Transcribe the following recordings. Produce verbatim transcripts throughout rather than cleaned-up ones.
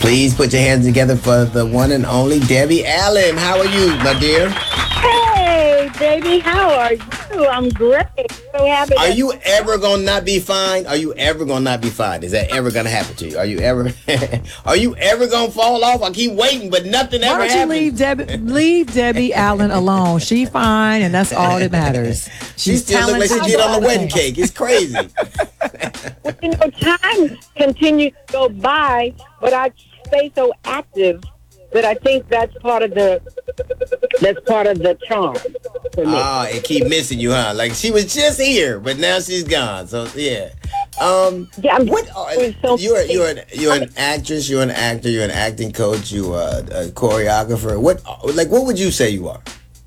Please put your hands together for the one and only Debbie Allen. How are you, my dear? Hey, baby, how are you? I'm great. So happy. Are that- you ever gonna not be fine? Are you ever gonna not be fine? Is that ever gonna happen to you? Are you ever? Are you ever gonna fall off? I keep waiting, but nothing Why ever don't you happens. leave Debbie, leave Debbie Allen alone? She fine, and that's all that matters. She She's still look like she talented. get on the wedding cake. It's crazy. Well, you know, time continues to go by, but I stay so active that I think that's part of the that's part of the charm for me. Oh, it keep missing you, huh? Like she was just here, but now she's gone. So yeah. Um, Yeah, I'm- what are, it was so- you're you're an, you're an actress, you're an actor, you're an acting coach, you are a choreographer. What like what would you say you are?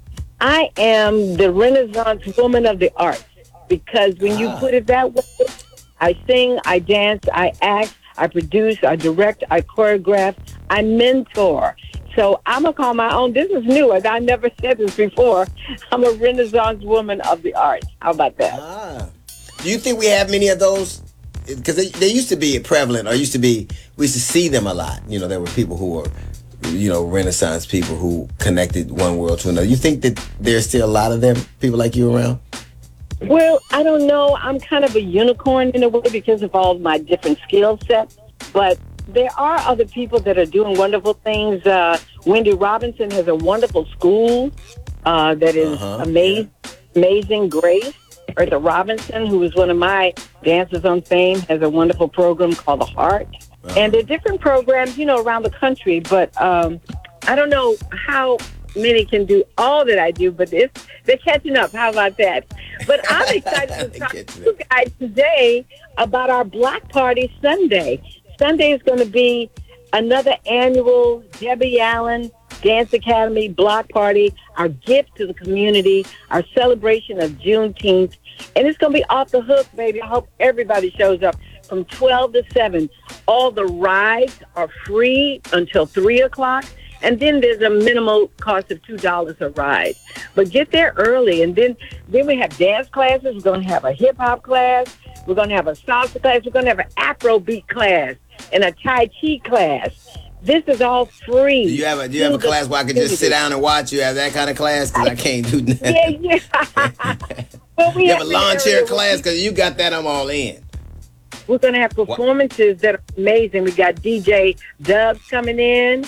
I am the Renaissance woman of the arts because when you Ah. put it that way, I sing, I dance, I act, I produce, I direct, I choreograph, I mentor. So I'm going to call my own. This is new. I never said this before. I'm a Renaissance woman of the arts. How about that? Ah. Do you think we have many of those? Because they, they used to be prevalent, or used to be, we used to see them a lot. You know, there were people who were, you know, Renaissance people who connected one world to another. You think that there's still a lot of them, people like you around? Well, I don't know. I'm kind of a unicorn in a way because of all my different skill sets. But there are other people that are doing wonderful things. Uh, Wendy Robinson has a wonderful school uh, that is Uh-huh, amazing. Amazing Grace. Eartha Robinson, who is one of my dancers on Fame, has a wonderful program called The Heart. Uh-huh. And there are different programs, you know, around the country. But um, I don't know how many can do all that I do, but it's, they're catching up. How about that? But I'm excited to talk to Catching you up. guys today about our Block Party Sunday. Sunday is going to be another annual Debbie Allen Dance Academy Block Party, our gift to the community, our celebration of Juneteenth. And it's going to be off the hook, baby. I hope everybody shows up from twelve to seven. All the rides are free until three o'clock. And then there's a minimal cost of two dollars a ride. But get there early. And then, then we have dance classes. We're going to have a hip-hop class. We're going to have a salsa class. We're going to have an Afrobeat class and a Tai Chi class. This is all free. Do you have a do you have a class where I could just sit down and watch you? Have that kind of class? Because I can't do that. Yeah, yeah. Well, we You have a an lawn chair area- class? Because you got that, I'm all in. We're going to have performances that are amazing. We got D J Dubs coming in.